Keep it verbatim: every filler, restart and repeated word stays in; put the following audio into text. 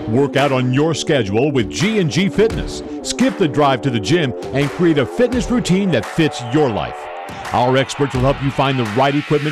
Work out on your schedule with G and G Fitness. Skip the drive to the gym and create a fitness routine that fits your life. Our experts will help you find the right equipment